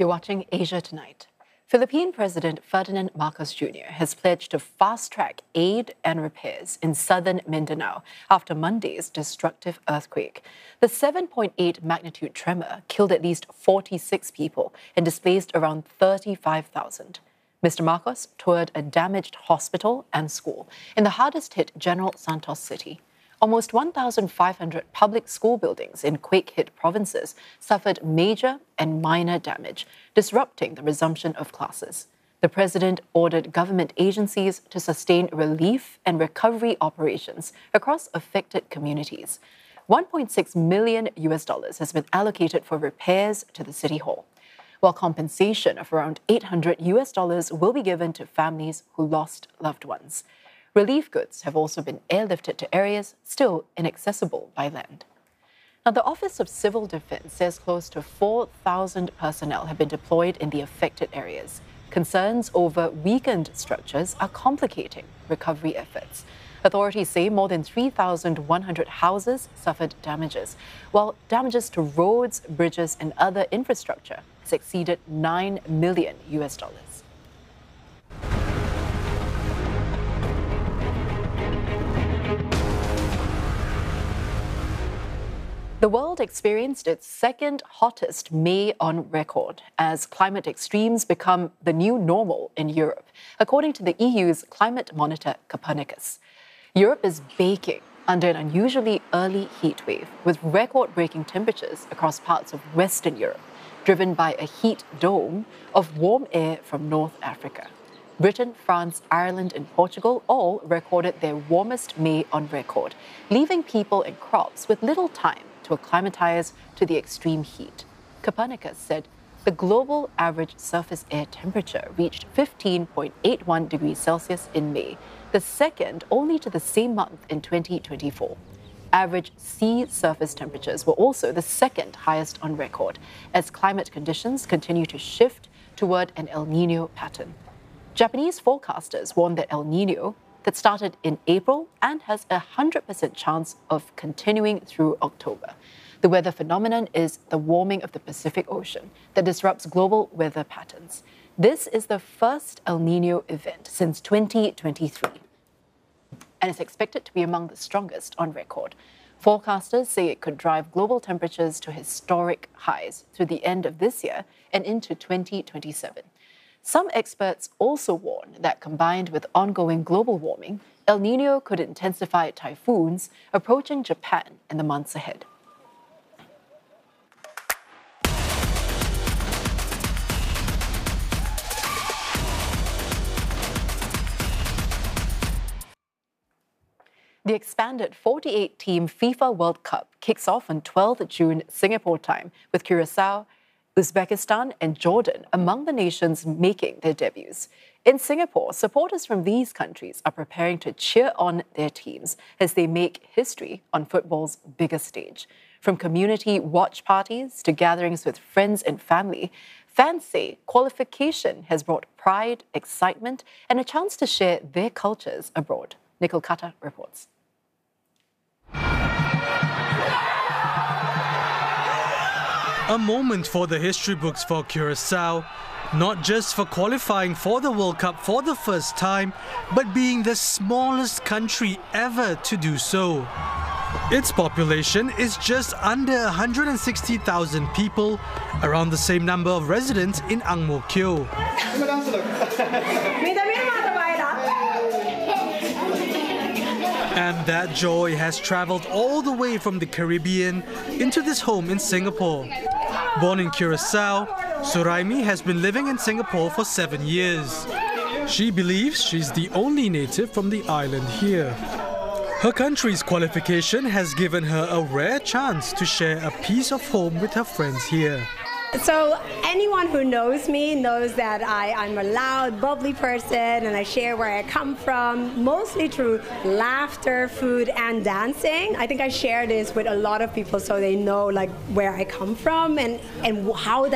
You're watching Asia Tonight. Philippine President Ferdinand Marcos Jr. has pledged to fast-track aid and repairs in southern Mindanao after Monday's destructive earthquake. The 7.8 magnitude tremor killed at least 46 people and displaced around 35,000. Mr. Marcos toured a damaged hospital and school in the hardest-hit General Santos City. Almost 1,500 public school buildings in quake-hit provinces suffered major and minor damage, disrupting the resumption of classes. The president ordered government agencies to sustain relief and recovery operations across affected communities. $1.6 million has been allocated for repairs to the city hall, while compensation of around $800 will be given to families who lost loved ones. Relief goods have also been airlifted to areas still inaccessible by land. Now, the Office of Civil Defense says close to 4,000 personnel have been deployed in the affected areas. Concerns over weakened structures are complicating recovery efforts. Authorities say more than 3,100 houses suffered damages, while damages to roads, bridges, and other infrastructure has exceeded $9 million. The world experienced its second hottest May on record as climate extremes become the new normal in Europe, according to the EU's climate monitor Copernicus. Europe is baking under an unusually early heat wave with record-breaking temperatures across parts of Western Europe, driven by a heat dome of warm air from North Africa. Britain, France, Ireland, and Portugal all recorded their warmest May on record, leaving people and crops with little time to acclimatize to the extreme heat. Copernicus said the global average surface air temperature reached 15.81 degrees Celsius in May, the second only to the same month in 2024. Average sea surface temperatures were also the second highest on record, as climate conditions continue to shift toward an El Niño pattern. Japanese forecasters warn that El Niño, that started in April and has a 100% chance of continuing through October. The weather phenomenon is the warming of the Pacific Ocean that disrupts global weather patterns. This is the first El Niño event since 2023 and is expected to be among the strongest on record. Forecasters say it could drive global temperatures to historic highs through the end of this year and into 2027. Some experts also warn that combined with ongoing global warming, El Niño could intensify typhoons approaching Japan in the months ahead. The expanded 48-team FIFA World Cup kicks off on 12 June Singapore time with Curacao, Uzbekistan and Jordan among the nations making their debuts. In Singapore, supporters from these countries are preparing to cheer on their teams as they make history on football's biggest stage. From community watch parties to gatherings with friends and family, fans say qualification has brought pride, excitement, and a chance to share their cultures abroad. Nicole Kata reports. A moment for the history books for Curacao, not just for qualifying for the World Cup for the first time, but being the smallest country ever to do so. Its population is just under 160,000 people, around the same number of residents in Ang Mo Kio. And that joy has traveled all the way from the Caribbean into this home in Singapore. Born in Curacao, Suraimi has been living in Singapore for 7 years. She believes she's the only native from the island here. Her country's qualification has given her a rare chance to share a piece of home with her friends here. So anyone who knows me knows that I'm a loud, bubbly person and I share where I come from, mostly through laughter, food and dancing. I think I share this with a lot of people so they know like where I come from and how that